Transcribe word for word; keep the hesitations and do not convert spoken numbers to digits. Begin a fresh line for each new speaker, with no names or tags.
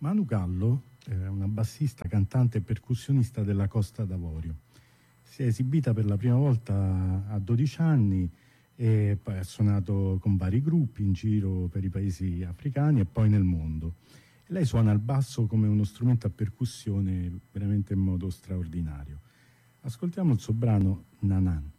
Manu Gallo è una bassista, cantante e percussionista della Costa d'Avorio. Si è esibita per la prima volta a dodici anni e poi ha suonato con vari gruppi in giro per i paesi africani e poi nel mondo. E lei suona il basso come uno strumento a percussione veramente in modo straordinario. Ascoltiamo il suo brano Nanan.